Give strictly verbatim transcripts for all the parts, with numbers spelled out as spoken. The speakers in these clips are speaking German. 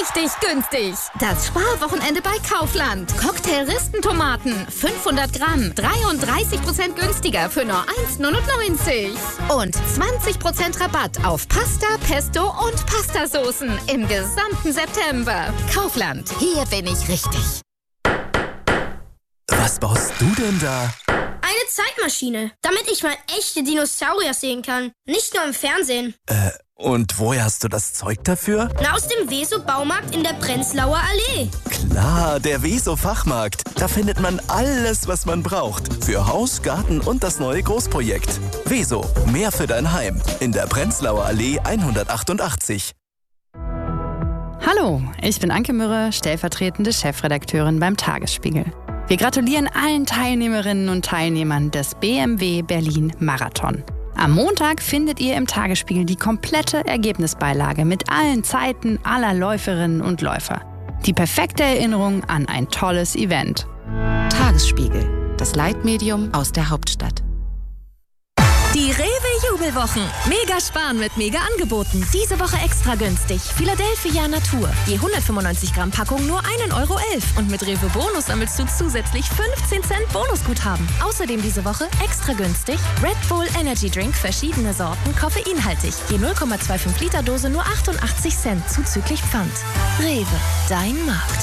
richtig günstig. Das Sparwochenende bei Kaufland. Cocktail-Ristentomaten, fünfhundert Gramm, dreiunddreißig Prozent günstiger für nur eins neunundneunzig. Und zwanzig Prozent Rabatt auf Pasta, Pesto und Pastasoßen im gesamten September. Kaufland, hier bin ich richtig. Was baust du denn da? Eine Zeitmaschine, damit ich mal echte Dinosaurier sehen kann. Nicht nur im Fernsehen. Äh, und woher hast du das Zeug dafür? Na, aus dem Weso-Baumarkt in der Prenzlauer Allee. Klar, der Weso-Fachmarkt. Da findet man alles, was man braucht. Für Haus, Garten und das neue Großprojekt. Weso, mehr für dein Heim. In der Prenzlauer Allee hundertachtundachtzig. Hallo, ich bin Anke Mürre, stellvertretende Chefredakteurin beim Tagesspiegel. Wir gratulieren allen Teilnehmerinnen und Teilnehmern des B M W Berlin Marathon. Am Montag findet ihr im Tagesspiegel die komplette Ergebnisbeilage mit allen Zeiten aller Läuferinnen und Läufer. Die perfekte Erinnerung an ein tolles Event. Tagesspiegel, das Leitmedium aus der Hauptstadt. Die Rewe-Jubelwochen. Mega sparen mit Mega-Angeboten. Diese Woche extra günstig. Philadelphia Natur. Je hundertfünfundneunzig Gramm Packung nur ein Euro elf. Und mit Rewe Bonus sammelst du zusätzlich fünfzehn Cent Bonusguthaben. Außerdem diese Woche extra günstig Red Bull Energy Drink, verschiedene Sorten, koffeinhaltig. Je null Komma fünfundzwanzig Liter Dose nur achtundachtzig Cent zuzüglich Pfand. Rewe, dein Markt.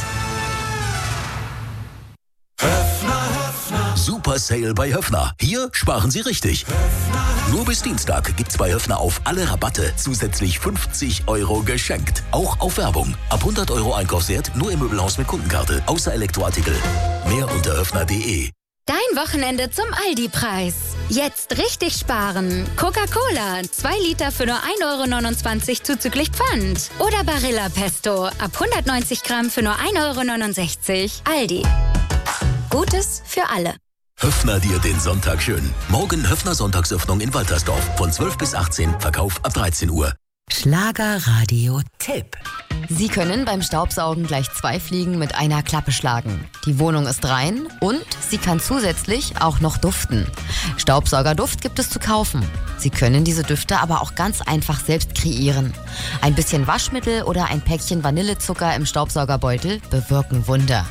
Super Sale bei Höffner. Hier sparen Sie richtig. Nur bis Dienstag gibt's bei Höffner auf alle Rabatte zusätzlich fünfzig Euro geschenkt. Auch auf Werbung. Ab hundert Euro Einkaufswert nur im Möbelhaus mit Kundenkarte. Außer Elektroartikel. Mehr unter höffner punkt de. Dein Wochenende zum Aldi-Preis. Jetzt richtig sparen. Coca-Cola, zwei Liter für nur ein Euro neunundzwanzig zuzüglich Pfand. Oder Barilla Pesto, ab hundertneunzig Gramm für nur ein Euro neunundsechzig. Aldi. Gutes für alle. Höffner dir den Sonntag schön. Morgen Höffner Sonntagsöffnung in Waltersdorf. Von zwölf bis achtzehn, Verkauf ab dreizehn Uhr. Schlagerradio-Tipp. Sie können beim Staubsaugen gleich zwei Fliegen mit einer Klappe schlagen. Die Wohnung ist rein und sie kann zusätzlich auch noch duften. Staubsaugerduft gibt es zu kaufen. Sie können diese Düfte aber auch ganz einfach selbst kreieren. Ein bisschen Waschmittel oder ein Päckchen Vanillezucker im Staubsaugerbeutel bewirken Wunder.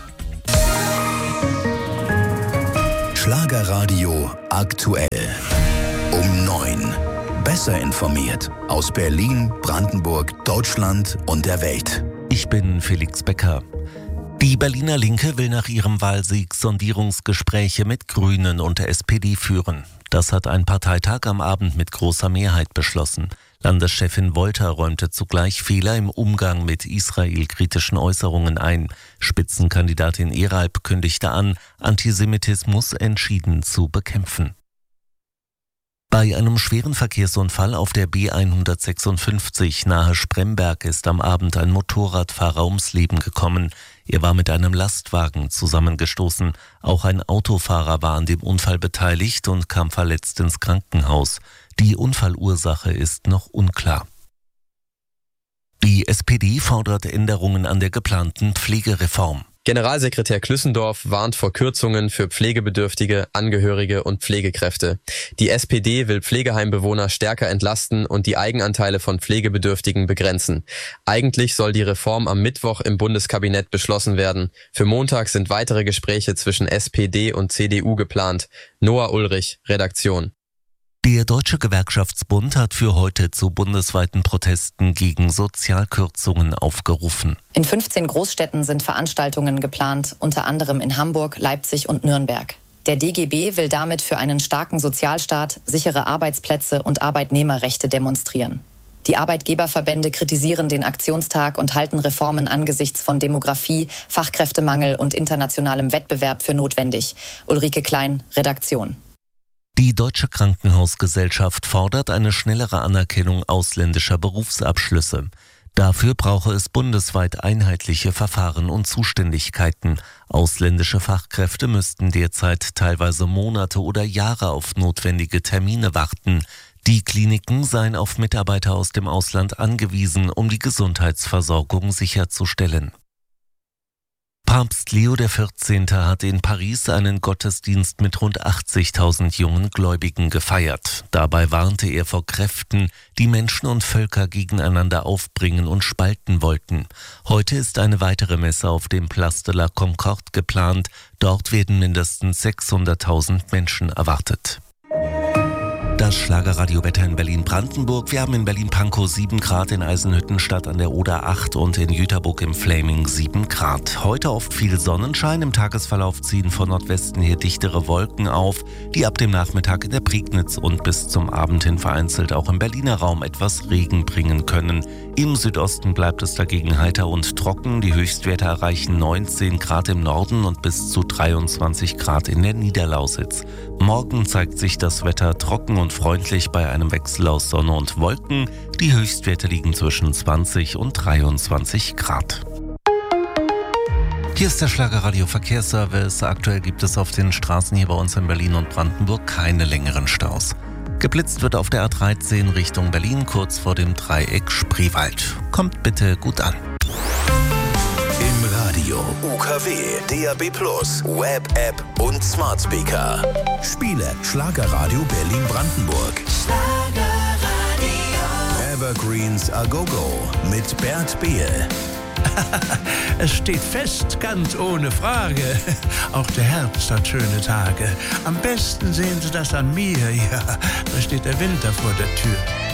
Schlagerradio aktuell. Um neun. Besser informiert. Aus Berlin, Brandenburg, Deutschland und der Welt. Ich bin Felix Becker. Die Berliner Linke will nach ihrem Wahlsieg Sondierungsgespräche mit Grünen und der S P D führen. Das hat ein Parteitag am Abend mit großer Mehrheit beschlossen. Landeschefin Wolter räumte zugleich Fehler im Umgang mit israelkritischen Äußerungen ein. Spitzenkandidatin Eralp kündigte an, Antisemitismus entschieden zu bekämpfen. Bei einem schweren Verkehrsunfall auf der B hundertsechsundfünfzig nahe Spremberg ist am Abend ein Motorradfahrer ums Leben gekommen. Er war mit einem Lastwagen zusammengestoßen. Auch ein Autofahrer war an dem Unfall beteiligt und kam verletzt ins Krankenhaus. Die Unfallursache ist noch unklar. Die S P D fordert Änderungen an der geplanten Pflegereform. Generalsekretär Klüssendorf warnt vor Kürzungen für Pflegebedürftige, Angehörige und Pflegekräfte. Die S P D will Pflegeheimbewohner stärker entlasten und die Eigenanteile von Pflegebedürftigen begrenzen. Eigentlich soll die Reform am Mittwoch im Bundeskabinett beschlossen werden. Für Montag sind weitere Gespräche zwischen S P D und C D U geplant. Noah Ulrich, Redaktion. Der Deutsche Gewerkschaftsbund hat für heute zu bundesweiten Protesten gegen Sozialkürzungen aufgerufen. In fünfzehn Großstädten sind Veranstaltungen geplant, unter anderem in Hamburg, Leipzig und Nürnberg. Der D G B will damit für einen starken Sozialstaat, sichere Arbeitsplätze und Arbeitnehmerrechte demonstrieren. Die Arbeitgeberverbände kritisieren den Aktionstag und halten Reformen angesichts von Demografie, Fachkräftemangel und internationalem Wettbewerb für notwendig. Ulrike Klein, Redaktion. Die Deutsche Krankenhausgesellschaft fordert eine schnellere Anerkennung ausländischer Berufsabschlüsse. Dafür brauche es bundesweit einheitliche Verfahren und Zuständigkeiten. Ausländische Fachkräfte müssten derzeit teilweise Monate oder Jahre auf notwendige Termine warten. Die Kliniken seien auf Mitarbeiter aus dem Ausland angewiesen, um die Gesundheitsversorgung sicherzustellen. Papst Leo der vierzehnte hat in Paris einen Gottesdienst mit rund achtzigtausend jungen Gläubigen gefeiert. Dabei warnte er vor Kräften, die Menschen und Völker gegeneinander aufbringen und spalten wollten. Heute ist eine weitere Messe auf dem Place de la Concorde geplant. Dort werden mindestens sechshunderttausend Menschen erwartet. Das Schlagerradio-Wetter in Berlin-Brandenburg. Wir haben in Berlin-Pankow sieben Grad, in Eisenhüttenstadt an der Oder acht und in Jüterburg im Flaming sieben Grad. Heute oft viel Sonnenschein. Im Tagesverlauf ziehen von Nordwesten hier dichtere Wolken auf, die ab dem Nachmittag in der Prignitz und bis zum Abend hin vereinzelt auch im Berliner Raum etwas Regen bringen können. Im Südosten bleibt es dagegen heiter und trocken. Die Höchstwerte erreichen neunzehn Grad im Norden und bis zu dreiundzwanzig Grad in der Niederlausitz. Morgen zeigt sich das Wetter trocken und freundlich bei einem Wechsel aus Sonne und Wolken. Die Höchstwerte liegen zwischen zwanzig und dreiundzwanzig Grad. Hier ist der Schlagerradio Verkehrsservice. Aktuell gibt es auf den Straßen hier bei uns in Berlin und Brandenburg keine längeren Staus. Geblitzt wird auf der A dreizehn Richtung Berlin, kurz vor dem Dreieck Spreewald. Kommt bitte gut an. Im Radio, U K W, D A B plus, Web-App und Smart Speaker. Spiele Schlagerradio Berlin-Brandenburg. Schlagerradio. Evergreens A Go Go mit Bert Behl. Es steht fest, ganz ohne Frage. Auch der Herbst hat schöne Tage. Am besten sehen Sie das an mir. Ja, da steht der Winter vor der Tür.